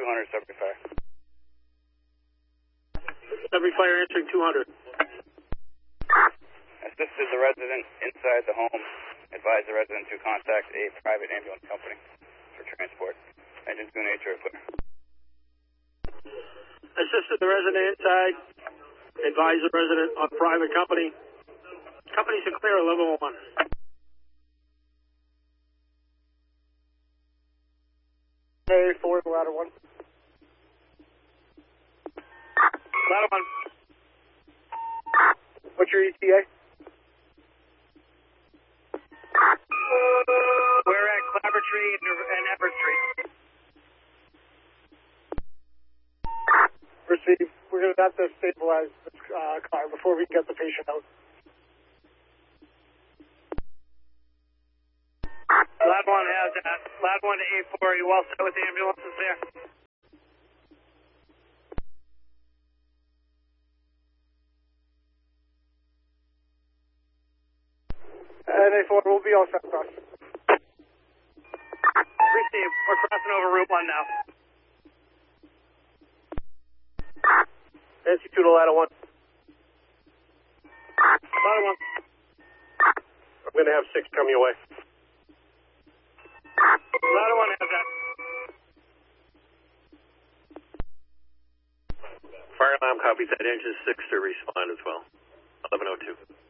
200, Sudbury Fire. Sudbury Fire answering 200. Assisted the resident inside the home. Advise the resident to contact a private ambulance company for transport. Engines go nature equipment. Assisted the resident inside. Advise the resident on private company. Companies are clear, level 1. Hey, 4, ladder 1. Ladder 1. What's your ETA? We're at Clabber Tree and Everett Street. Receive. We're going to have to stabilize this car before we get the patient out. Lab 1 has that. Lab 1 to 84, you all set with the ambulances there? And A4, we'll be all set across. Receive. We're crossing over Route 1 now. Nancy 2 to ladder 1. Ladder 1. I'm going to have 6 come your way. Ladder 1 has that. Fire alarm copies that. Engine 6 to respond as well. 1102.